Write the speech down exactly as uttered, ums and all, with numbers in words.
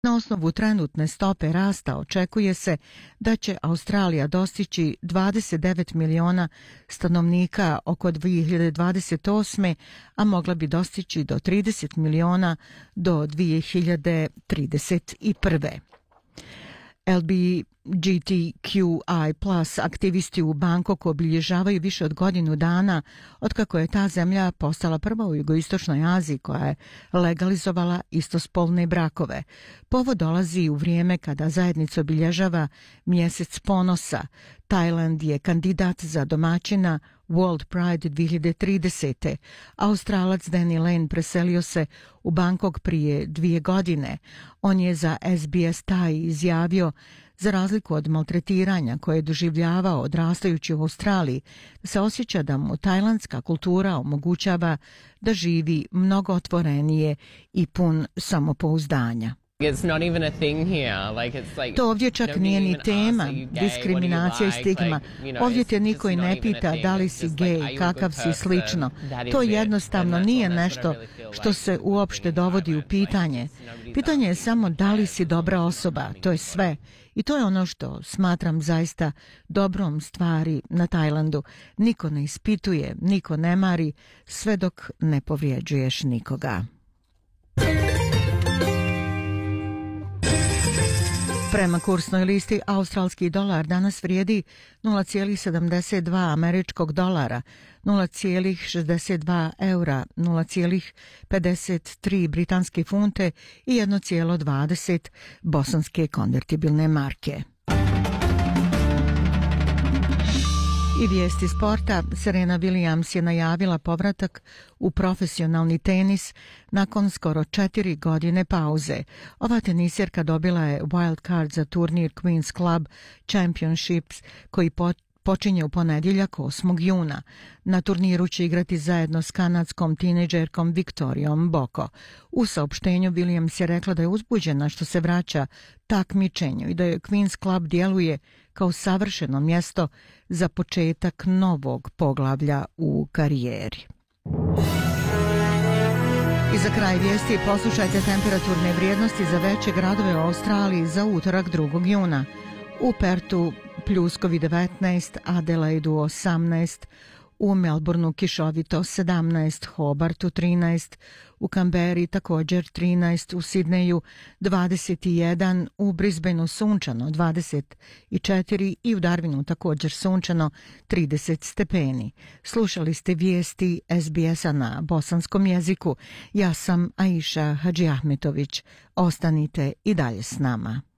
Na osnovu trenutne stope rasta očekuje se da će Australija dostići dvadeset devet miliona stanovnika oko dvije hiljade dvadeset osme. a mogla bi dostići do trideset miliona do dvije hiljade trideset prve. L B G T Q I plus aktivisti u Bangkoku obilježavaju više od godinu dana otkako je ta zemlja postala prva u jugoistočnoj Aziji koja je legalizovala istospolne brakove. Povod dolazi u vrijeme kada zajednica obilježava mjesec ponosa. Tajland je kandidat za domaćina World Pride dvije hiljade tridesete. Australac Danny Lane preselio se u Bangkok prije dvije godine. On je za S B S Thai izjavio: za razliku od maltretiranja koje je doživljavao odrastajući u Australiji, se osjeća da mu tajlandska kultura omogućava da živi mnogo otvorenije i pun samopouzdanja. To ovdje čak nije ni tema, diskriminacija i stigma. Ovdje te niko i ne pita da li si gej, kakav si, slično. To jednostavno nije nešto što se uopšte dovodi u pitanje. Pitanje je samo da li si dobra osoba, to je sve. I to je ono što smatram zaista dobrom stvari na Tajlandu. Niko ne ispituje, niko ne mari, sve dok ne povrijeđuješ nikoga. Prema kursnoj listi, australski dolar danas vrijedi nula zarez sedamdeset dva američkog dolara, nula zarez šezdeset dva eura, nula zarez pedeset tri britanske funte i jedna zarez dvadeset bosanske konvertibilne marke. I vijesti sporta. Serena Williams je najavila povratak u profesionalni tenis nakon skoro četiri godine pauze. Ova tenisjerka dobila je wild card za turnir Queen's Club Championships koji po počinje u ponedjeljak osmog juna. Na turniru će igrati zajedno s kanadskom tinejdžerkom Viktorijom Boko. U saopštenju Williams je rekla da je uzbuđena što se vraća takmičenju i da je Queen's Club djeluje kao savršeno mjesto za početak novog poglavlja u karijeri. I za kraj vijesti poslušajte temperaturne vrijednosti za veće gradove u Australiji za utorak drugog juna. U Pertu pljuskovi devetnaest, Adelaidu osamnaest, u Melbourneu kišovito sedamnaest, Hobartu trinaest, u Kamberi također trinaest, u Sidneju dvadeset jedan, u Brisbaneu sunčano dvadeset četiri i u Darwinu također sunčano trideset stepeni. Slušali ste vijesti S B S-a na bosanskom jeziku. Ja sam Aisha Hadžiahmetović. Ostanite i dalje s nama.